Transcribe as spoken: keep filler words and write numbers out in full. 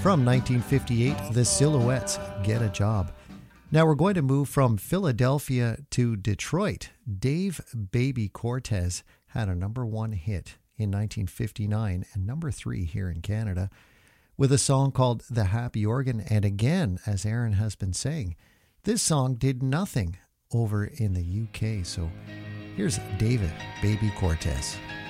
From nineteen fifty-eight, The Silhouettes, Get a Job. Now we're going to move from Philadelphia to Detroit. Dave Baby Cortez had a number one hit in nineteen fifty-nine and number three here in Canada with a song called The Happy Organ. And again, as Aaron has been saying, this song did nothing over in the U K. So here's David Baby Cortez.